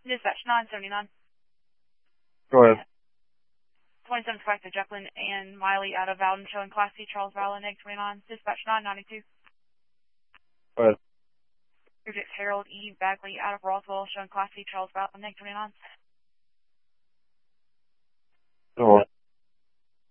Dispatch 979. Go ahead. 2725 to Jacqueline and Miley out of Bowden showing Class C, Charles Valley, egg 29. Dispatch 992. Go ahead. 36 Harold E. Bagley out of Roswell showing Class C, Charles Valley, egg 29.